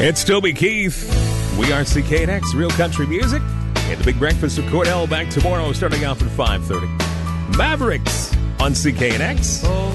It's Toby Keith. We are CKNX, Real Country Music. And the Big Breakfast with Cordell back tomorrow starting off at 5:30. Mavericks on CKNX.